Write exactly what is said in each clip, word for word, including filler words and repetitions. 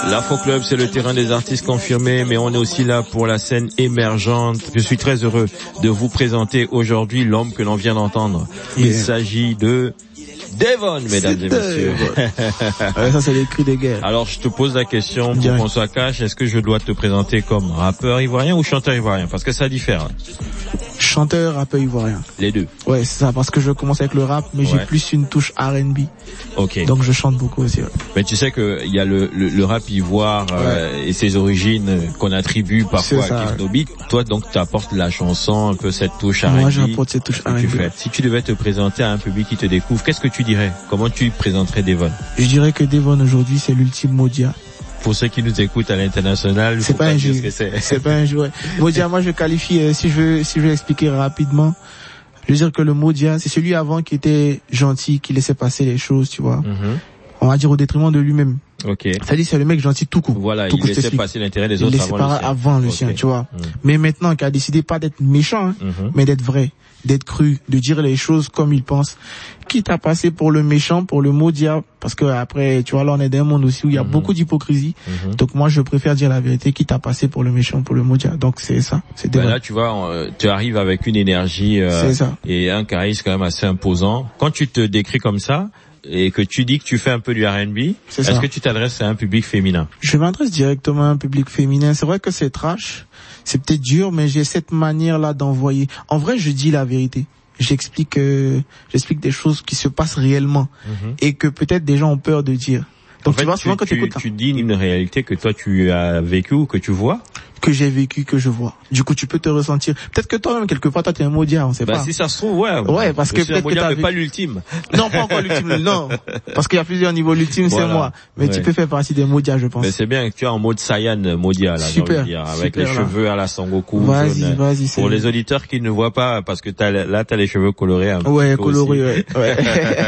L'Afro Club, c'est le terrain des artistes confirmés, mais on est aussi là pour la scène émergente. Je suis très heureux de vous présenter aujourd'hui l'homme que l'on vient d'entendre. Il yeah. s'agit de Devon, mesdames et messieurs. Ouais, ça, c'est les cris de guerre. Alors, je te pose la question pour qu'on soit cash. Est-ce que je dois te présenter comme rappeur ivoirien ou chanteur ivoirien? Parce que ça diffère. Chanteur, rappeur ivoirien. Les deux. Ouais, c'est ça, parce que je commence avec le rap, mais ouais. j'ai plus une touche R and B. Ok. Donc je chante beaucoup aussi. Ouais. Mais tu sais que il y a le, le, le rap ivoire euh, ouais. et ses origines qu'on attribue parfois ça, à Kif No Beat. Toi, donc, tu apportes la chanson, un peu cette touche R and B. Moi, j'apporte cette touche R and B. Tu si tu devais te présenter à un public qui te découvre, qu'est-ce que tu dirais? Comment tu présenterais Devon? Je dirais que Devon aujourd'hui, c'est l'ultime Modia. Pour ceux qui nous écoutent à l'international, c'est pas, pas un jeu. C'est. c'est pas un jeu. Ouais. Modia, moi je qualifie, euh, si je veux, si je veux expliquer rapidement, je veux dire que le Modia, c'est celui avant qui était gentil, qui laissait passer les choses, tu vois. Mm-hmm. On va dire au détriment de lui-même. Ok. C'est-à-dire c'est le mec gentil tout court. Voilà, tout il laissait passer l'intérêt des autres il avant le sien. avant le okay. sien, tu vois. Mm. Mais maintenant, qui a décidé pas d'être méchant, hein, mm-hmm. mais d'être vrai, d'être cru, de dire les choses comme il pense. Quitte à passer pour le méchant, pour le Modia, parce que après, tu vois, là on est dans un monde aussi où il y a mm-hmm. beaucoup d'hypocrisie. Mm-hmm. Donc moi, je préfère dire la vérité, quitte à passer pour le méchant, pour le Modia. Donc c'est ça. C'est ben là, tu vois, euh, tu arrives avec une énergie euh, et un charisme quand même assez imposant. Quand tu te décris comme ça, et que tu dis que tu fais un peu du R and B, c'est est-ce ça. que tu t'adresses à un public féminin? Je m'adresse directement à un public féminin. C'est vrai que c'est trash, c'est peut-être dur, mais j'ai cette manière-là d'envoyer. En vrai, je dis la vérité. J'explique, euh, j'explique des choses qui se passent réellement mm-hmm. et que peut-être des gens ont peur de dire. Donc en fait, tu vois, tu, souvent quand tu, tu dis une réalité que toi tu as vécu ou que tu vois. Que j'ai vécu, que je vois. Du coup, tu peux te ressentir. Peut-être que toi-même, quelque part, toi, t'es un Modia, on sait bah, pas. si ça se trouve, ouais. Ouais, parce que peut-être que t'as mais vécu... pas l'ultime. Non, pas encore l'ultime, non. Parce qu'il y a plusieurs niveaux. L'ultime, voilà. c'est moi. Mais ouais. tu peux faire partie des Modia, je pense. Mais c'est bien que tu es en mode Saiyan Modia, là, super, dire, avec super, les là. cheveux à la Sangoku. Vas-y, jaune. vas-y, Pour les auditeurs qui ne voient pas, parce que t'as, là, t'as les cheveux colorés un ouais, peu. Colorés, ouais, ouais.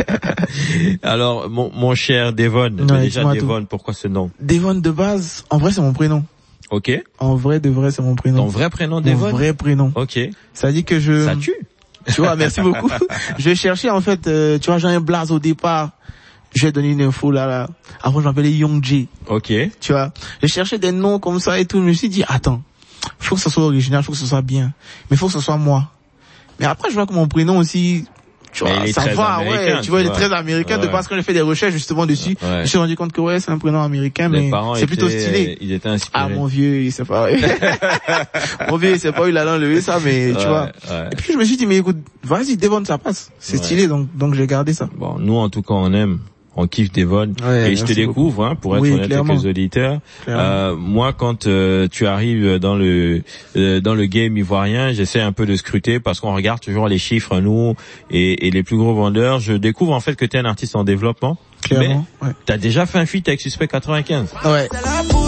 Alors, mon, mon cher Devon, ouais, déjà Devon, tout. Pourquoi ce nom? Devon de base, en vrai, c'est mon prénom. Ok. En vrai, de vrai, c'est mon prénom. Ton vrai prénom, Devon? Mon vrai prénom. Ok. Ça dit que je... Ça tue. Tu vois, merci beaucoup. Je cherchais, en fait, euh, tu vois, j'ai un blaze au départ. Je vais donner une info, là, là. Avant, je m'appelais Young J. Ok. Tu vois. Je cherchais des noms comme ça et tout. Je me suis dit, attends. Faut que ce soit original, faut que ce soit bien. Mais faut que ce soit moi. Mais après, je vois que mon prénom aussi, tu vois, ça va, ouais, tu vois, il est très américain, ouais. de parce que j'ai fait des recherches justement dessus. Ouais. Je me suis rendu compte que ouais, c'est un prénom américain, les mais c'est plutôt stylé. Ils étaient inspirés. Ah, mon vieux, il sait pas, mon vieux, il sait pas où il a enlevé ça, mais, tu ouais, vois. Ouais. Et puis, je me suis dit, mais écoute, vas-y, Devon, ça passe. C'est ouais. stylé, donc, donc j'ai gardé ça. Bon, nous, en tout cas, on aime. On kiffe Devon ouais, et je te découvre hein, pour être oui, honnête clairement. avec les auditeurs. Euh, moi, quand euh, tu arrives dans le euh, dans le game ivoirien, j'essaie un peu de scruter parce qu'on regarde toujours les chiffres nous et, et les plus gros vendeurs. Je découvre en fait que tu es un artiste en développement. Clairement. Mais ouais. t'as déjà fait un feat avec Suspect quatre-vingt-quinze. Ouais.